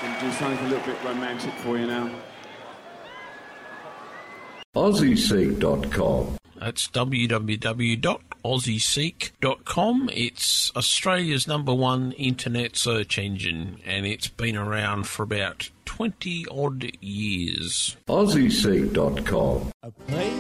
Going to do something a little bit romantic for you now. AussieSeek.com. That's www.aussieseek.com. It's Australia's #1 internet search engine, and it's been around for about 20-odd years. AussieSeek.com. A place